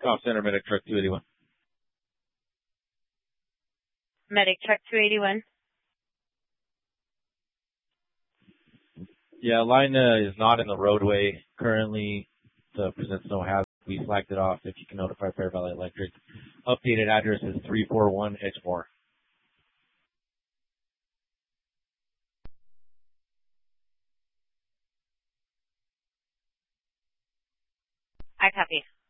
Call center, medic truck 281. Medic truck 281. Yeah, line is not in the roadway currently. Presents no hazard. We flagged it off. If you can notify Fair Valley Electric. Updated address is 341 Edgemore. I copy.